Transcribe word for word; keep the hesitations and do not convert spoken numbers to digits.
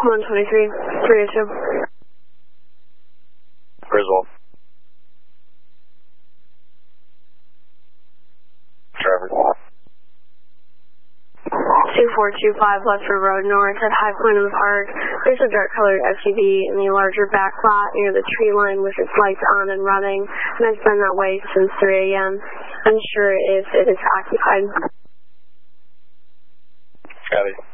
one twenty-three, three oh two. Griswold. Trevor. two four two five Westford Road North at High Point of the Park. There's a dark-colored S U V in the larger back lot near the tree line with its lights on and running, and it's been that way since three A M Unsure if it is occupied. Copy.